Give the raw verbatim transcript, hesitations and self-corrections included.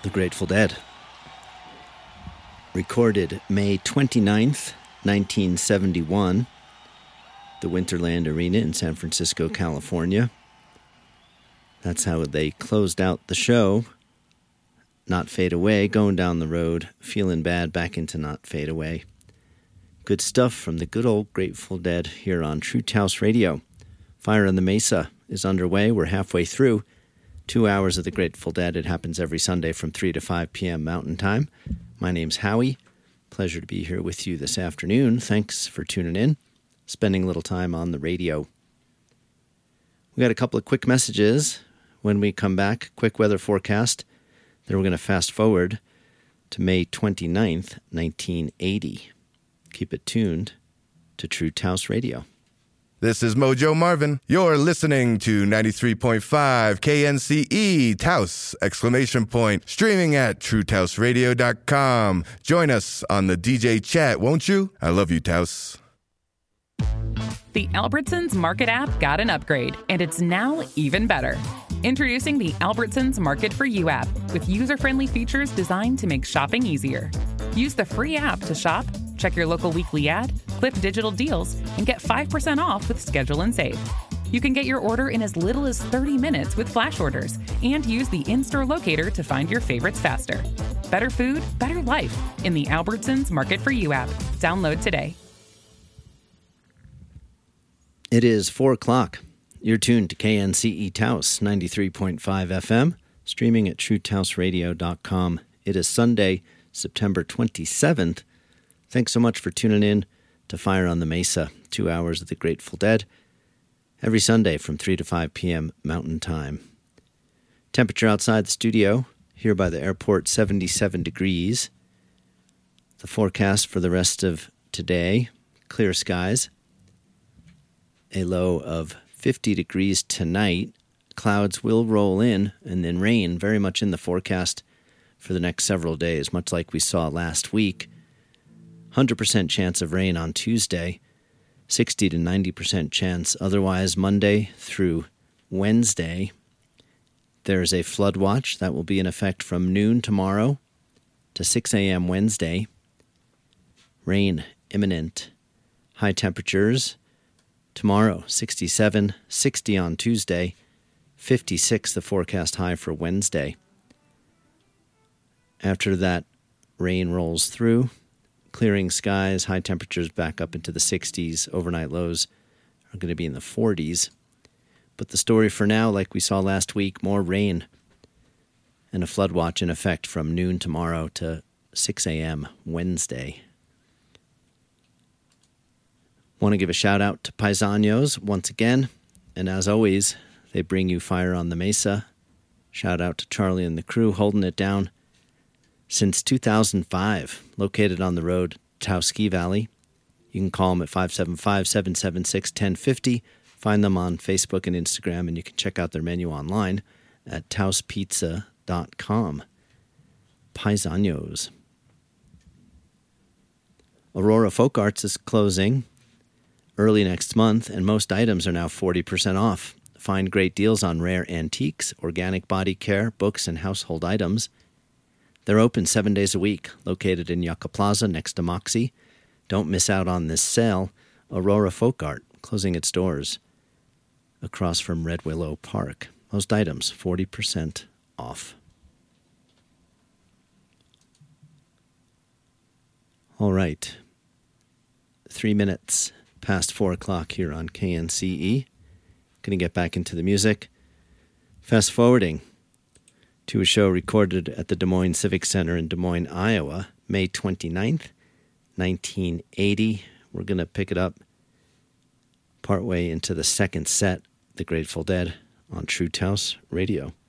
The Grateful Dead. Recorded May twenty-ninth, nineteen seventy-one, the Winterland Arena in San Francisco, California. That's how they closed out the show. Not Fade Away, going down the road, feeling bad, back into Not Fade Away. Good stuff from the good old Grateful Dead here on Truth House Radio. Fire on the Mesa is underway. We're halfway through. Two hours of the Grateful Dead. It happens every Sunday from three to five p.m. Mountain Time. My name's Howie. Pleasure to be here with you this afternoon. Thanks for tuning in, spending a little time on the radio. We got a couple of quick messages. When we come back, quick weather forecast. Then we're going to fast forward to May twenty-ninth, nineteen eighty. Keep it tuned to Truth House Radio. This is Mojo Marvin. You're listening to ninety-three point five K N C E Taos! Exclamation point. Streaming at truth house radio dot com. Join us on the D J chat, won't you? I love you, Taos. The Albertsons Market app got an upgrade, and it's now even better. Introducing the Albertsons Market for You app with user-friendly features designed to make shopping easier. Use the free app to shop, check your local weekly ad, clip digital deals, and get five percent off with Schedule and Save. You can get your order in as little as thirty minutes with flash orders and use the in-store locator to find your favorites faster. Better food, better life in the Albertsons Market for You app. Download today. It is four o'clock. You're tuned to K N C E Taos, ninety-three point five F M, streaming at truth house radio dot com. It is Sunday, September twenty-seventh. Thanks so much for tuning in to Fire on the Mesa, two hours of the Grateful Dead, every Sunday from three to five p.m. Mountain Time. Temperature outside the studio, here by the airport, seventy-seven degrees. The forecast for the rest of today, clear skies. A low of fifty degrees tonight. Clouds will roll in, and then rain very much in the forecast for the next several days, much like we saw last week. one hundred percent chance of rain on Tuesday, sixty to ninety percent chance otherwise Monday through Wednesday. There's a flood watch that will be in effect from noon tomorrow to six a.m. Wednesday. Rain imminent. High temperatures tomorrow, sixty-seven, sixty on Tuesday, fifty-six the forecast high for Wednesday. After that, rain rolls through. Clearing skies, high temperatures back up into the sixties. Overnight lows are going to be in the forties. But the story for now, like we saw last week, more rain and a flood watch in effect from noon tomorrow to six a.m. Wednesday. Want to give a shout out to Paisanos once again. And as always, they bring you Fire on the Mesa. Shout out to Charlie and the crew holding it down since two thousand five, located on the road, Taos Ski Valley. You can call them at five seven five, seven seven six, one zero five zero. Find them on Facebook and Instagram, and you can check out their menu online at taos pizza dot com. Paisanos. Aurora Folk Arts is closing early next month, and most items are now forty percent off. Find great deals on rare antiques, organic body care, books, and household items. They're open seven days a week, located in Yucca Plaza next to Moxie. Don't miss out on this sale. Aurora Folk Art, closing its doors across from Red Willow Park. Most items, forty percent off. All right. Three minutes past four o'clock here on K N C E. Going to get back into the music. Fast forwarding to a show recorded at the Des Moines Civic Center in Des Moines, Iowa, May twenty-ninth, nineteen eighty. We're going to pick it up partway into the second set, The Grateful Dead, on Truth House Radio.